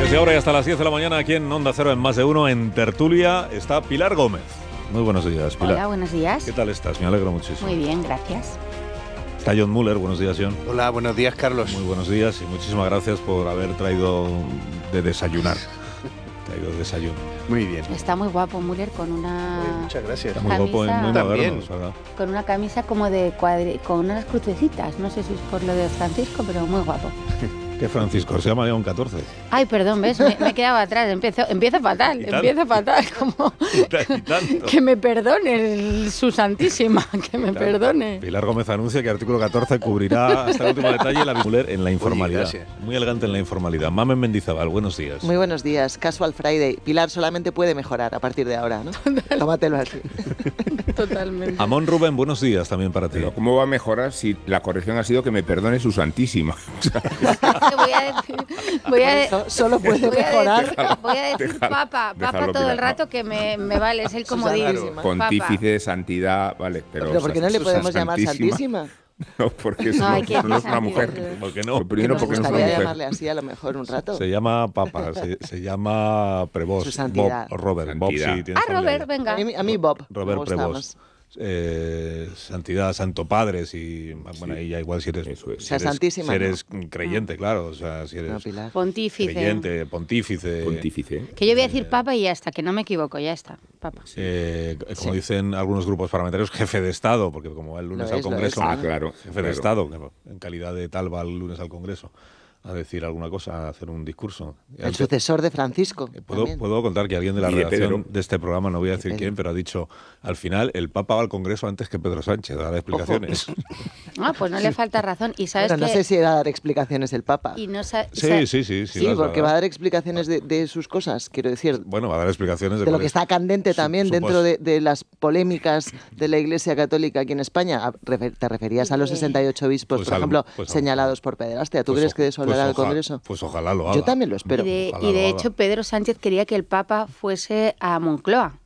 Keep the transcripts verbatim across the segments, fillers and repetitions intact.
Desde ahora y hasta las diez de la mañana aquí en Onda Cero en Más de Uno, en Tertulia, está Pilar Gómez. Muy buenos días, Pilar. Hola, buenos días. ¿Qué tal estás? Me alegro muchísimo. Muy bien, gracias. Está John Muller. Buenos días, John. Hola, buenos días, Carlos. Muy buenos días y muchísimas gracias por haber traído de desayunar. traído desayuno. Muy bien. Está muy guapo Müller con una... Oye, muchas gracias. Está muy guapo y muy moderno, ¿verdad? Con una camisa como de cuadri... con unas crucecitas. No sé si es por lo de Francisco, pero muy guapo. ¿Qué Francisco? Se llama León catorce. Ay, perdón, ¿ves? Me, me he quedado atrás. Empiezo, empiezo fatal, empiezo fatal. Como... y tanto. Que me perdone el, su santísima, que me Claro. perdone. Pilar Gómez anuncia que artículo catorce cubrirá hasta el último detalle la Müller en la informalidad. Oye, muy elegante en la informalidad. Mamen Mendizábal, buenos días. Muy buenos días. Casual Friday. Pilar solamente puede mejorar a partir de ahora, ¿no? Tómatelo así. Totalmente. Amón Rubén, buenos días también para ti. Pero ¿cómo va a mejorar si la corrección ha sido que me perdone su santísima? Voy a decir, voy a de- So- solo puede voy a mejorar. decir, voy a decir Déjalo, papa, papa déjalo, todo el Pilar, rato no. que me, me vale, es el comodín. Susana, Pontífice, santidad, vale, pero... Pero ¿por qué no le su podemos llamar santísima? No, porque es No, no, hay que no es una santidad. mujer. ¿Por qué no? Lo primero Nos porque no es una gustaría mujer. llamarle así a lo mejor un rato. Se llama Papa, se, se llama Prevost, Su santidad. Bob o Robert. Bob, Santidad. sí, tienes Ah, familia Robert, ahí. venga. A mí, a mí Bob. Robert me gusta Prevost. más. Eh, santidad, Santo Padre, si, bueno, ahí ya igual si eres, Eso es. si O sea, eres, santísima, si eres creyente, claro, o sea, si eres No, Pilar. Pontífice. creyente, pontífice, Pontífice. Que yo voy a decir papa y ya está, que no me equivoco, ya está. Papa. eh, como Sí. dicen algunos grupos parlamentarios, jefe de Estado, porque como va el lunes Lo al es, lo Congreso, es. Ah, claro. jefe claro. de Estado, que en calidad de tal va el lunes al Congreso a decir alguna cosa, a hacer un discurso. Y El antes- sucesor de Francisco. Eh, ¿Puedo, también. puedo contar que alguien de la Y de redacción Pedro. de este programa, no voy a decir Pedro. quién, pero ha dicho, al final el Papa va al Congreso antes que Pedro Sánchez, a dar explicaciones. Ah, pues no le falta razón. Y sabes Bueno, no que... sé si va a dar explicaciones el Papa. y no sa- Sí, sa- sí, sí. Sí, Sí, las porque va va a a dar. dar explicaciones de, de sus cosas, quiero decir. Bueno, va a dar explicaciones de, De lo cuál que es está candente su- también su dentro pos- de, de las polémicas de la Iglesia Católica aquí en España. A- refer- ¿Te referías a los sesenta y ocho obispos, Pues por al- ejemplo, pues a- señalados por pederastia? ¿Tú Pues crees o- que de eso pues hablará el oja- Congreso? Pues ojalá lo haga. Yo también lo espero. Y de, Ojalá y de lo hecho, haga. Pedro Sánchez quería que el Papa fuese a Moncloa.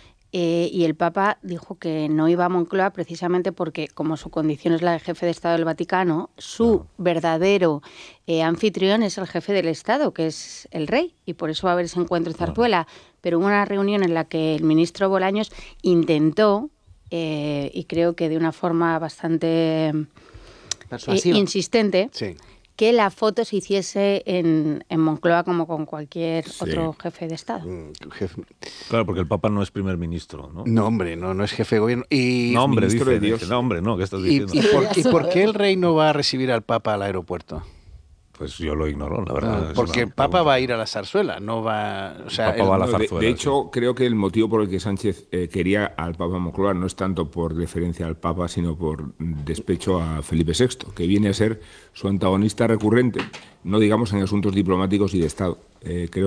Eh, y el Papa dijo que no iba a Moncloa precisamente porque, como su condición es la de jefe de Estado del Vaticano, su verdadero eh, anfitrión es el jefe del Estado, que es el rey, y por eso va a haber ese encuentro en Zarzuela. Pero hubo una reunión en la que el ministro Bolaños intentó, eh, y creo que de una forma bastante eh, Persuasivo. insistente, Sí. que la foto se hiciese en, en Moncloa como con cualquier Sí. otro jefe de Estado. Mm, jefe- Claro, porque el Papa no es primer ministro, ¿no? No, hombre, no, no es jefe de gobierno. Y, No, hombre, ministro dice, de Dios. dice, no, hombre, no, ¿qué estás y, diciendo? y por, y por qué el rey no va a recibir al Papa al aeropuerto? Pues yo lo ignoro, la verdad. es Porque una el Papa pregunta. va a ir a la zarzuela, no va... O sea, Papa el- va a la No, de, zarzuela, de hecho, creo que el motivo por el que Sánchez eh, quería al Papa Moncloa no es tanto por deferencia al Papa, sino por despecho a Felipe sexto, que viene a ser su antagonista recurrente, no digamos en asuntos diplomáticos y de Estado. Eh, creo